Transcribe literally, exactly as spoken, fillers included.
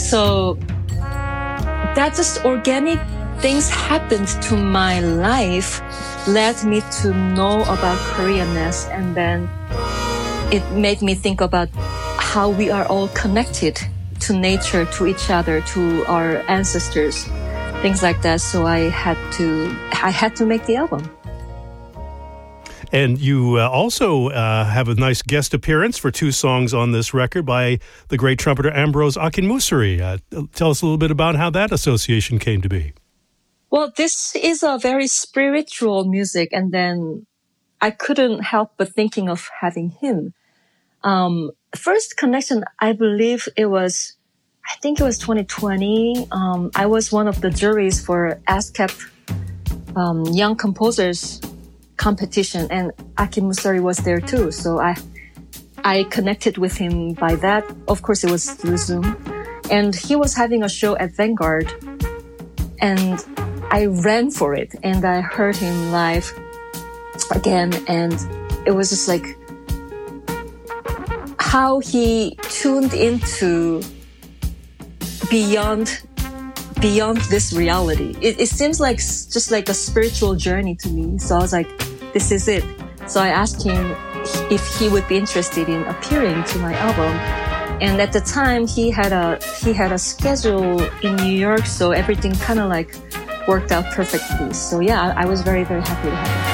So that just organic things happened to my life, led me to know about Koreanness, and then it made me think about how we are all connected to nature, to each other, to our ancestors, things like that. So I had to, I had to make the album. And you uh, also uh, have a nice guest appearance for two songs on this record by the great trumpeter Ambrose Akinmusire. Uh, tell us a little bit about how that association came to be. Well, this is a very spiritual music, and then I couldn't help but thinking of having him. Um, first connection, I believe it was, I think it was twenty twenty. Um, I was one of the juries for ASCAP um, Young Composers competition, and Akinmusire was there too. So I, I connected with him by that. Of course, it was through Zoom, and he was having a show at Vanguard, and I ran for it, and I heard him live again, and it was just like how he tuned into beyond beyond this reality. It, it seems like just like a spiritual journey to me. So I was like, this is it. So I asked him if he would be interested in appearing to my album. And at the time, he had a he had a schedule in New York, so everything kind of like worked out perfectly. So yeah, I, I was very, very happy to have him.